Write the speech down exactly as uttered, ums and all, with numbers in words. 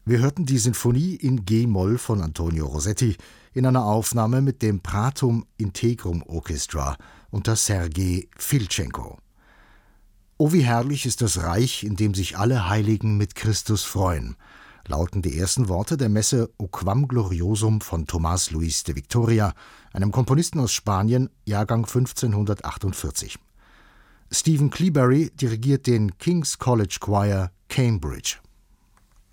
Wir hörten die Sinfonie in G-Moll von Antonio Rossetti in einer Aufnahme mit dem Pratum Integrum Orchestra unter Sergei Filtschenko. »O wie herrlich ist das Reich, in dem sich alle Heiligen mit Christus freuen«, lauten die ersten Worte der Messe O Quam Gloriosum von Tomás Luis de Victoria, einem Komponisten aus Spanien, Jahrgang fünfzehnhundertachtundvierzig. Stephen Cleobury dirigiert den King's College Choir, Cambridge.